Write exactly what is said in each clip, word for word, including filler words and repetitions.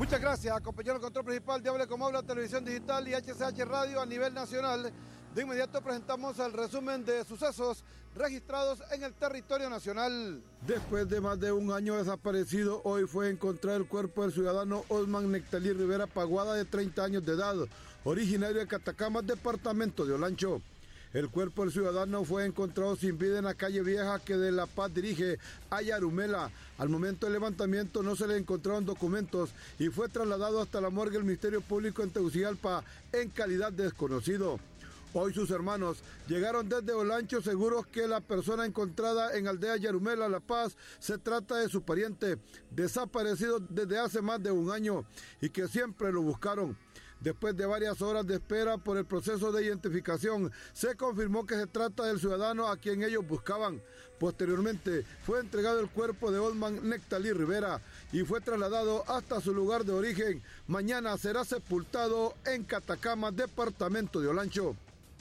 Muchas gracias, compañero del control principal de Hable Como Habla, Televisión Digital y H C H Radio a nivel nacional. De inmediato presentamos el resumen de sucesos registrados en el territorio nacional. Después de más de un año desaparecido, hoy fue encontrado el cuerpo del ciudadano Osman Nectalí Rivera Paguada, de treinta años de edad, originario de Catacamas, departamento de Olancho. El cuerpo del ciudadano fue encontrado sin vida en la calle Vieja que de La Paz dirige a Yarumela. Al momento del levantamiento no se le encontraron documentos y fue trasladado hasta la morgue del Ministerio Público en Tegucigalpa en calidad de desconocido. Hoy sus hermanos llegaron desde Olancho seguros que la persona encontrada en aldea Yarumela, La Paz, se trata de su pariente, desaparecido desde hace más de un año y que siempre lo buscaron. Después de varias horas de espera por el proceso de identificación, se confirmó que se trata del ciudadano a quien ellos buscaban. Posteriormente, fue entregado el cuerpo de Osman Nectalí Rivera y fue trasladado hasta su lugar de origen. Mañana será sepultado en Catacamas, departamento de Olancho.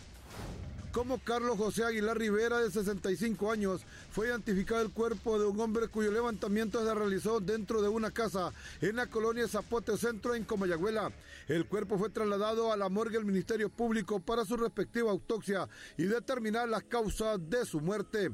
Como Carlos José Aguilar Rivera, de sesenta y cinco años, fue identificado el cuerpo de un hombre cuyo levantamiento se realizó dentro de una casa en la colonia Zapote Centro, en Comayagüela. El cuerpo fue trasladado a la morgue del Ministerio Público para su respectiva autopsia y determinar las causas de su muerte.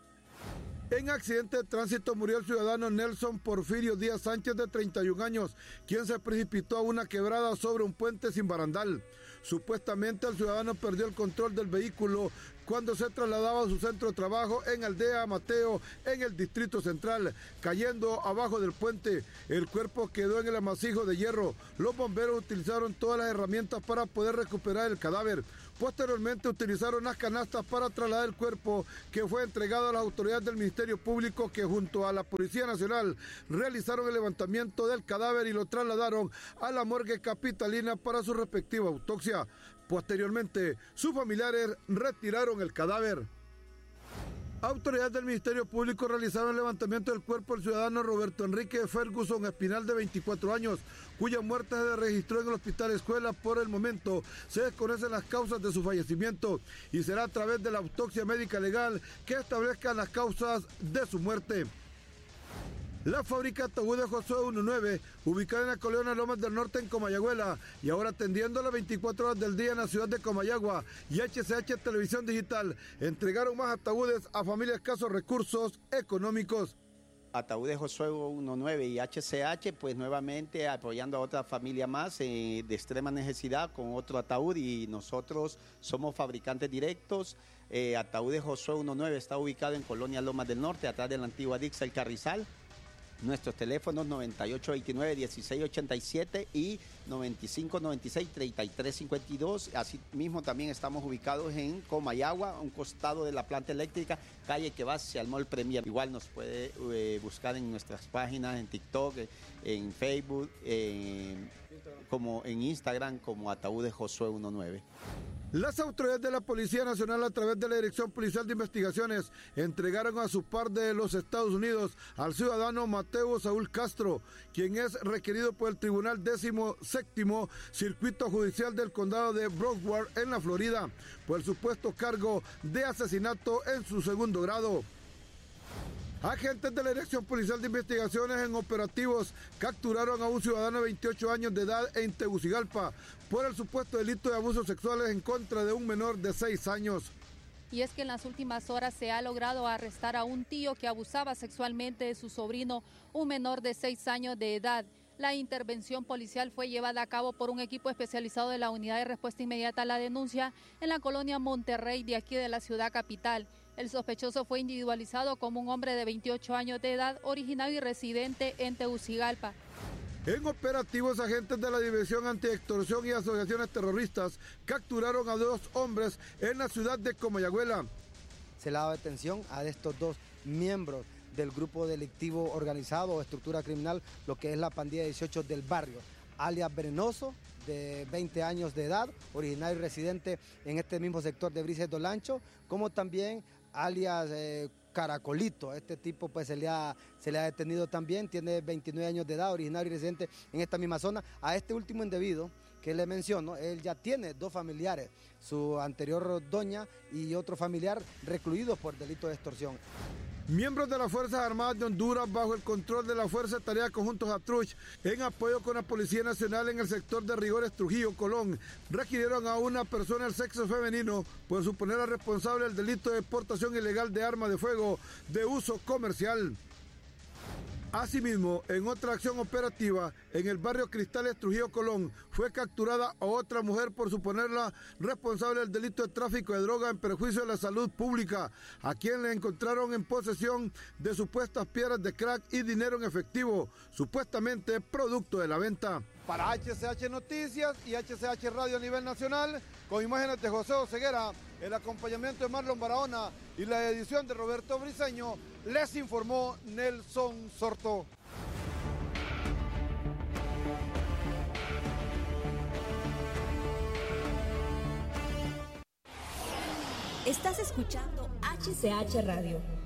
En accidente de tránsito murió el ciudadano Nelson Porfirio Díaz Sánchez, de treinta y un años, quien se precipitó a una quebrada sobre un puente sin barandal. Supuestamente el ciudadano perdió el control del vehículo cuando se trasladaba a su centro de trabajo en Aldea Mateo, en el Distrito Central, cayendo abajo del puente. El cuerpo quedó en el amasijo de hierro. Los bomberos utilizaron todas las herramientas para poder recuperar el cadáver. Posteriormente utilizaron las canastas para trasladar el cuerpo, que fue entregado a las autoridades del Ministerio Público, que junto a la Policía Nacional realizaron el levantamiento del cadáver y lo trasladaron a la morgue capitalina para su respectiva autopsia. Posteriormente, sus familiares retiraron el cadáver. Autoridades del Ministerio Público realizaron el levantamiento del cuerpo del ciudadano Roberto Enrique Ferguson Espinal, de veinticuatro años, cuya muerte se registró en el Hospital Escuela. Por el momento se desconocen las causas de su fallecimiento y será a través de la autopsia médica legal que establezcan las causas de su muerte. La fábrica Ataúdes Josué diecinueve, ubicada en la colonia Lomas del Norte, en Comayagüela, y ahora atendiendo las veinticuatro horas del día en la ciudad de Comayagua, y H C H Televisión Digital entregaron más ataúdes a familias de escasos recursos económicos. Ataúdes Josué diecinueve y H C H, pues nuevamente apoyando a otra familia más eh, de extrema necesidad con otro ataúd, y nosotros somos fabricantes directos. Eh, Ataúdes Josué diecinueve está ubicado en Colonia Lomas del Norte, atrás de la antigua Dixa El Carrizal. Nuestros teléfonos noventa y ocho veintinueve dieciséis ochenta y siete y noventa y cinco noventa y seis treinta y tres cincuenta y dos. Asimismo también estamos ubicados en Comayagua, a un costado de la planta eléctrica, calle que va hacia el Mall Premier. Igual nos puede eh, buscar en nuestras páginas, en TikTok, en Facebook, en, como en Instagram, como Ataúdes Josué diecinueve. Las autoridades de la Policía Nacional, a través de la Dirección Policial de Investigaciones, entregaron a su par de los Estados Unidos al ciudadano Mateo Saúl Castro, quien es requerido por el Tribunal Décimo Séptimo Circuito Judicial del Condado de Broward, en la Florida, por el supuesto cargo de asesinato en su segundo grado. Agentes de la Dirección Policial de Investigaciones en operativos capturaron a un ciudadano de veintiocho años de edad en Tegucigalpa por el supuesto delito de abusos sexuales en contra de un menor de seis años. Y es que en las últimas horas se ha logrado arrestar a un tío que abusaba sexualmente de su sobrino, un menor de seis años de edad. La intervención policial fue llevada a cabo por un equipo especializado de la Unidad de Respuesta Inmediata a la Denuncia en la colonia Monterrey, de aquí de la ciudad capital. El sospechoso fue individualizado como un hombre de veintiocho años de edad, originario y residente en Tegucigalpa. En operativos, agentes de la División Antiextorsión y Asociaciones Terroristas capturaron a dos hombres en la ciudad de Comayagüela. Se le ha dado detención a estos dos miembros del grupo delictivo organizado o estructura criminal, lo que es la pandilla dieciocho del barrio, alias Venenoso, de veinte años de edad, originario y residente en este mismo sector de Brices de Olancho, como también alias eh, Caracolito. Este tipo pues se le, ha, se le ha detenido también, tiene veintinueve años de edad, originario y residente en esta misma zona. A este último individuo que le menciono, él ya tiene dos familiares, su anterior doña y otro familiar recluidos por delito de extorsión. Miembros de las Fuerzas Armadas de Honduras, bajo el control de la Fuerza de Tarea Conjuntos Atruch, en apoyo con la Policía Nacional en el sector de Rigores Trujillo, Colón, requirieron a una persona del sexo femenino por suponerla responsable del delito de portación ilegal de arma de fuego de uso comercial. Asimismo, en otra acción operativa, en el barrio Cristales, Trujillo, Colón, fue capturada a otra mujer por suponerla responsable del delito de tráfico de droga en perjuicio de la salud pública, a quien le encontraron en posesión de supuestas piedras de crack y dinero en efectivo, supuestamente producto de la venta. Para H C H Noticias y H C H Radio a nivel nacional, con imágenes de José Oseguera, el acompañamiento de Marlon Barahona y la edición de Roberto Briceño, les informó Nelson Sorto. Estás escuchando H C H Radio.